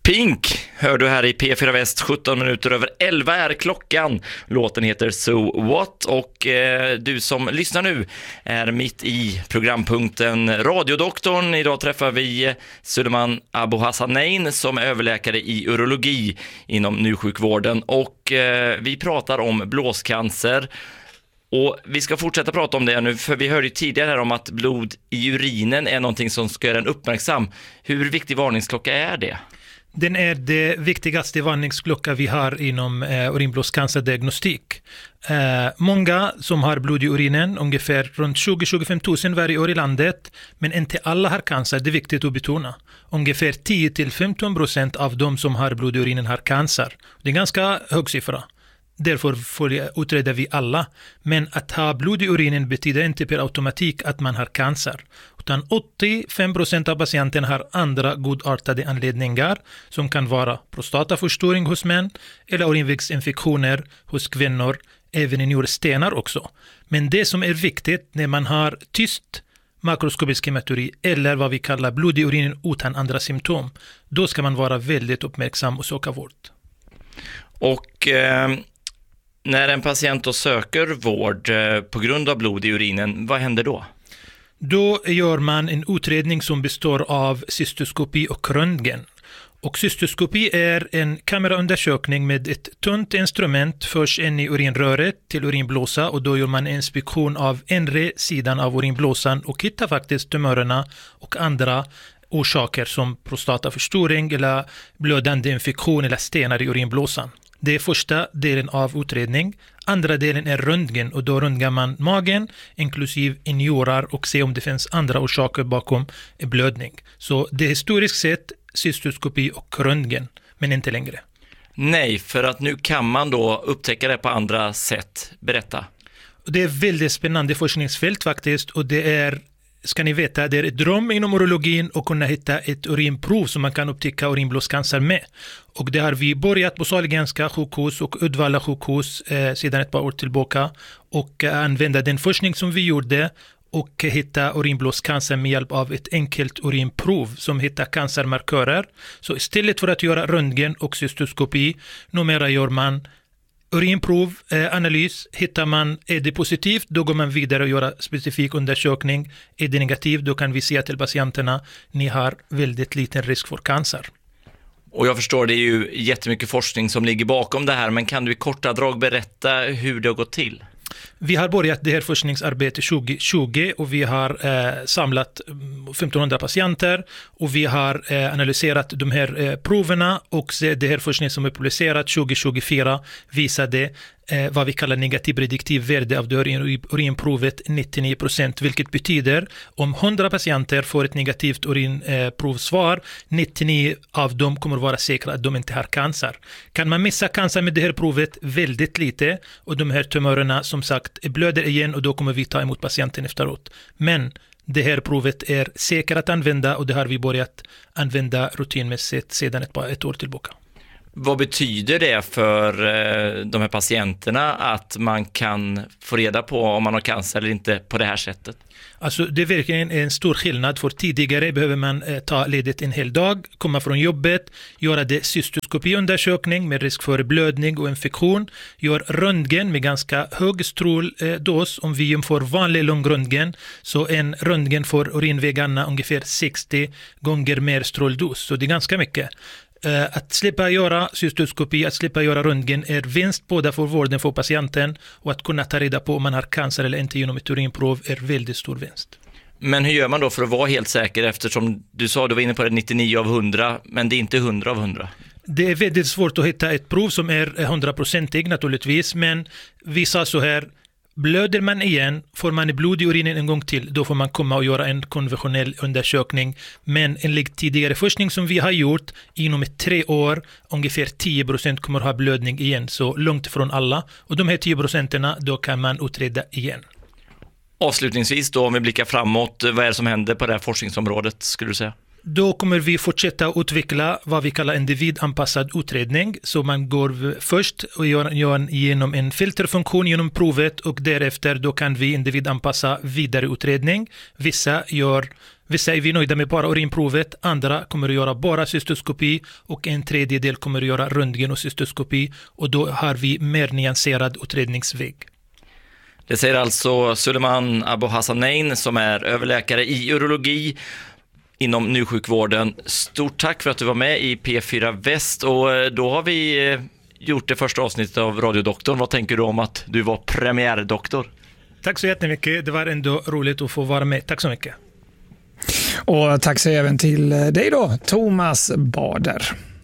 Pink hör du här i P4 Väst, 17 minuter över 11 är klockan. Låten heter So What och du som lyssnar nu är mitt i programpunkten Radiodoktorn. Idag träffar vi Suleiman Abuhassanein som är överläkare i urologi inom njursjukvården och vi pratar om blåscancer. Och vi ska fortsätta prata om det nu, för vi hörde ju tidigare här om att blod i urinen är någonting som ska göra en uppmärksam. Hur viktig varningsklocka är det? Den är det viktigaste varningsklocka vi har inom urinblåscancerdiagnostik. Många som har blod i urinen, ungefär runt 20-25 000 varje år i landet, men inte alla har cancer, det är viktigt att betona. Ungefär 10-15% av de som har blod i urinen har cancer. Det är en ganska hög siffra. Därför utreder vi alla. Men att ha blod i urinen betyder inte per automatik att man har cancer. Utan 85% av patienterna har andra godartade anledningar som kan vara prostataförstoring hos män eller urinvägsinfektioner hos kvinnor, även i njurstenar också. Men det som är viktigt när man har tyst makroskopisk hematuri eller vad vi kallar blod i urinen utan andra symptom, då ska man vara väldigt uppmärksam och söka vård. Och när en patient då söker vård på grund av blod i urinen, vad händer då? Då gör man en utredning som består av cystoskopi och röntgen. Och cystoskopi är en kameraundersökning med ett tunt instrument först in i urinröret till urinblåsa och då gör man en inspektion av inre sidan av urinblåsan och hittar faktiskt tumörerna och andra orsaker som prostataförstoring eller blödande infektion eller stenar i urinblåsan. Det är första delen av utredning. Andra delen är röntgen och då röntgar man magen inklusive njurar och ser om det finns andra orsaker bakom blödning. Så det är historiskt sett cystoskopi och röntgen, men inte längre. Nej, för att nu kan man då upptäcka det på andra sätt. Berätta. Det är väldigt spännande forskningsfält faktiskt och det är, ska ni veta, det är ett dröm inom urologin att kunna hitta ett urinprov som man kan upptäcka urinblåscancer med. Och det har vi börjat på Sahlgrenska sjukhus och Uddevalla sjukhus sedan ett par år tillbaka och använda den forskning som vi gjorde och hitta urinblåscancer med hjälp av ett enkelt urinprov som hittar cancermarkörer. Så istället för att göra röntgen och cystoskopi, numera gör man urinprov, analys, hittar man, är det positivt, då går man vidare och gör specifik undersökning. Är det negativt, då kan vi säga till patienterna, ni har väldigt liten risk för cancer. Och jag förstår, det är ju jättemycket forskning som ligger bakom det här, men kan du i korta drag berätta hur det har gått till? Vi har börjat det här forskningsarbetet 2020 och vi har samlat 1500 patienter och vi har analyserat de här proverna och det här forskningen som är publicerat 2024 visade vad vi kallar negativ prediktiv värde av det urinprovet 99%, vilket betyder om 100 patienter får ett negativt urinprovsvar, 99 av dem kommer vara säkra att de inte har cancer. Kan man missa cancer med det här provet? Väldigt lite, och de här tumörerna som sagt blöder igen och då kommer vi ta emot patienten efteråt. Men det här provet är säkert att använda och det har vi börjat använda rutinmässigt sedan ett år tillbaka. Vad betyder det för de här patienterna att man kan få reda på om man har cancer eller inte på det här sättet? Alltså det är verkligen en stor skillnad, för tidigare behöver man ta ledigt en hel dag, komma från jobbet, göra det cystoskopiundersökning med risk för blödning och infektion, gör röntgen med ganska hög stråldos. Om vi jämför vanlig långröntgen så en röntgen för urinvägarna ungefär 60 gånger mer stråldos, så det är ganska mycket. Att slippa göra cystoskopi, att slippa göra röntgen är vinst både för vården för patienten och att kunna ta reda på om man har cancer eller inte genom ett urinprov är väldigt stor vinst. Men hur gör man då för att vara helt säker, eftersom du sa, du var inne på det 99 av 100, men det är inte 100 av 100? Det är väldigt svårt att hitta ett prov som är 100% naturligtvis, men vi sa så här: blöder man igen, får man blod i urinen en gång till, då får man komma och göra en konventionell undersökning. Men enligt tidigare forskning som vi har gjort, inom 3 år, ungefär 10% kommer att ha blödning igen, så långt ifrån alla. Och de här 10%, då kan man utreda igen. Avslutningsvis då, om vi blickar framåt, vad är det som händer på det här forskningsområdet, skulle du säga? Då kommer vi fortsätta utveckla vad vi kallar individanpassad utredning. Så man går först och gör genom en filterfunktion genom provet och därefter då kan vi individanpassa vidare utredning. Vissa är vi nöjda med bara urinprovet, andra kommer att göra bara cystoskopi och en tredjedel kommer att göra röntgen och cystoskopi och då har vi mer nyanserad utredningsväg. Det säger alltså Suleiman Abu-Hassanein som är överläkare i urologi inom njursjukvården. Stort tack för att du var med i P4 Väst och då har vi gjort det första avsnittet av Radiodoktorn. Vad tänker du om att du var premiärdoktor? Tack så jättemycket, det var ändå roligt att få vara med. Tack så mycket. Och tack så även till dig då, Thomas Bader.